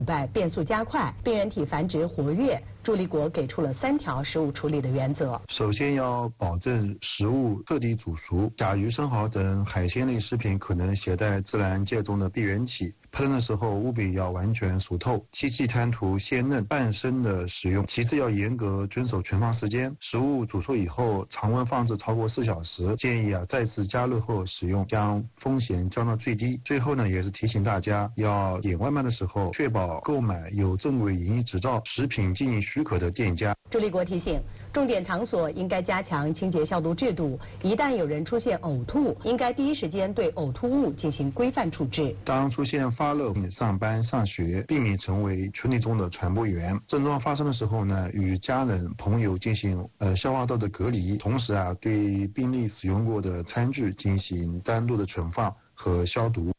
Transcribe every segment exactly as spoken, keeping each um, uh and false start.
外变速加快，病原体繁殖活跃。朱立国给出了三条食物处理的原则。 首先要保证食物彻底煮熟，甲鱼、生蚝等海鲜类食品可能携带自然界中的病原体，烹饪的时候务必要完全熟透，七气贪图鲜嫩半生的食用。其次要严格遵守存放时间，食物煮熟以后常温放置超过四小时，建议啊再次加热后使用，将风险降到最低。最后呢，也是提醒大家要点外卖的时候，确保购买有正规营业执照、食品经营许可的店家。 朱立国提醒，重点场所应该加强清洁消毒制度，一旦有人出现呕吐，应该第一时间对呕吐物进行规范处置。 当出现发热、上班上学，避免成为群体中的传播源。症状发生的时候呢，与家人朋友进行呃消化道的隔离，同时啊对病例使用过的餐具进行单独的存放和消毒。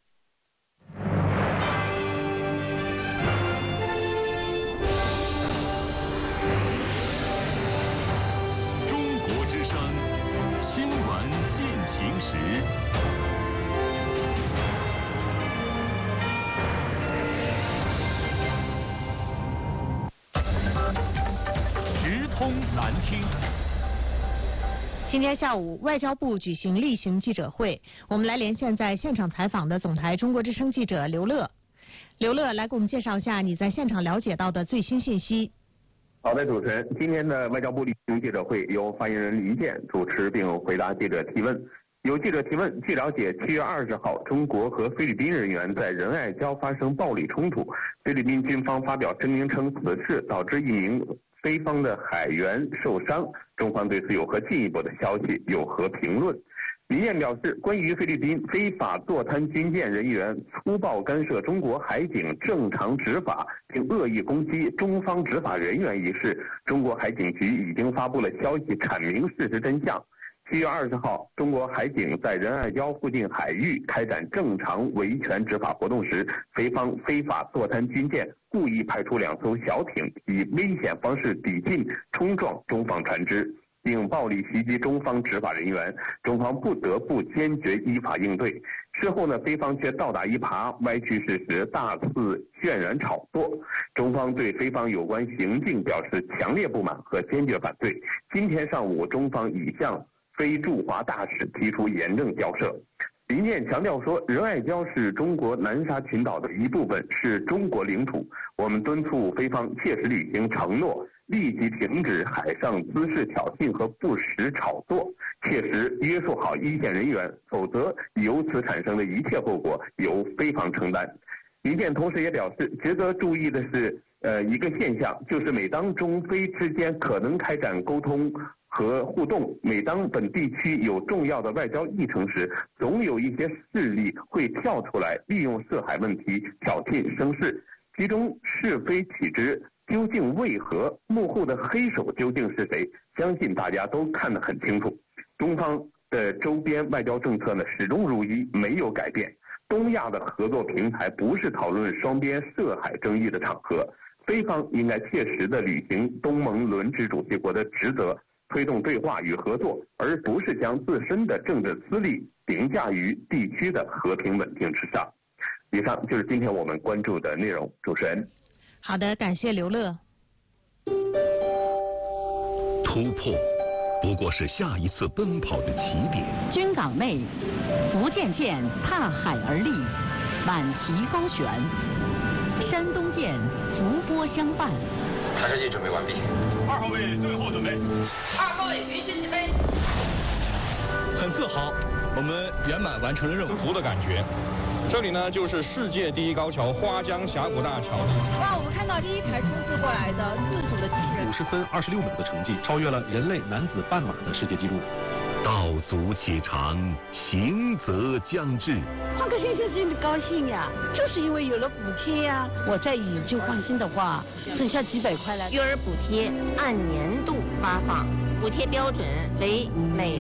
难听。今天下午，外交部举行例行记者会，我们来连线在现场采访的总台中国之声记者刘乐。刘乐，来给我们介绍一下你在现场了解到的最新信息。 好的，主持人，今天的外交部例行记者会由发言人林健主持并回答记者提问。有记者提问，据了解，七月二十号，中国和菲律宾人员在仁爱礁发生暴力冲突，菲律宾军方发表声明称此事导致一名菲方的海员受伤，中方对此有何进一步的消息，有何评论？林健表示，关于菲律宾非法坐滩军舰人员粗暴干涉中国海警正常执法，并恶意攻击中方执法人员一事，中国海警局已经发布了消息阐明事实真相。七月二十号，中国海警在仁爱礁附近海域开展正常维权执法活动时，菲方非法坐滩军舰故意派出两艘小艇，以危险方式抵近冲撞中方船只，并暴力袭击中方执法人员，中方不得不坚决依法应对。事后呢，菲方却倒打一耙，歪曲事实，大肆渲染炒作。中方对菲方有关行径表示强烈不满和坚决反对。今天上午，中方已向非驻华大使提出严正交涉。林健强调说，仁爱礁是中国南沙群岛的一部分，是中国领土。我们敦促菲方切实履行承诺，立即停止海上滋事挑衅和不实炒作，切实约束好一线人员，否则由此产生的一切后果由菲方承担。林健同时也表示，值得注意的是，呃，一个现象就是每当中菲之间可能开展沟通和互动，每当本地区有重要的外交议程时，总有一些势力会跳出来，利用涉海问题挑衅生事，其中是非曲直究竟为何，幕后的黑手究竟是谁，相信大家都看得很清楚。中方的周边外交政策呢，始终如一，没有改变。东亚的合作平台不是讨论双边涉海争议的场合，菲方应该切实地履行东盟轮值主席国的职责，推动对话与合作，而不是将自身的政治私利凌驾于地区的和平稳定之上。以上就是今天我们关注的内容。主持人。 好的，感谢刘乐。 突破不过是下一次奔跑的起点。 军港内，福建舰踏海而立，满旗高悬；山东舰伏波相伴。 弹射器准备完毕。 二号位最后准备。 二号位允许起飞。 很自豪，我们圆满完成了任务。 服的感觉。这里呢，就是世界第一高桥花江峡谷大桥。 哇，我们看到第一台冲刺过来的自主的机器人， 五十分二十六秒的成绩，超越了人类男子半马的世界纪录。 道阻且长，行则将至。 换个先生真的高兴呀，就是因为有了补贴呀。我再以旧换新的话，剩下几百块了。 育儿补贴按年度发放，补贴标准为每